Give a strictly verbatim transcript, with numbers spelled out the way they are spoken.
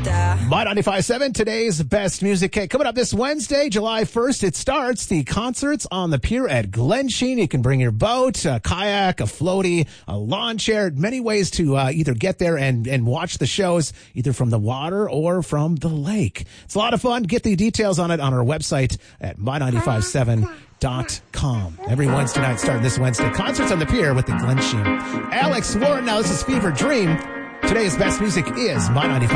My ninety-five point seven, today's best music. Hey, coming up this Wednesday, July first, it starts the concerts on the pier at Glensheen. You can bring your boat, a kayak, a floaty, a lawn chair, many ways to uh, either get there and, and watch the shows, either from the water or from the lake. It's a lot of fun. Get the details on it on our website at my ninety-five point seven dot com. Every Wednesday night, starting this Wednesday, concerts on the pier with the Glensheen. Alex Warren, now this is Fever Dream. Today's best music is My ninety-five.